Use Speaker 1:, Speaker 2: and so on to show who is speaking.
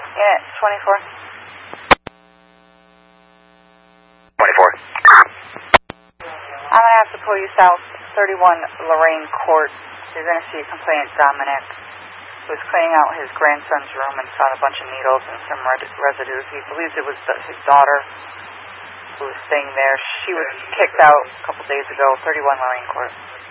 Speaker 1: Unit 24.
Speaker 2: 24.
Speaker 1: I'm going to have to pull you south 31 Lorraine Court. You're going to see a complainant, Dominic, who was cleaning out his grandson's room and found a bunch of needles and some residues. He believes it was his daughter who was staying there. She was kicked out a couple days ago, 31 Lorraine Court.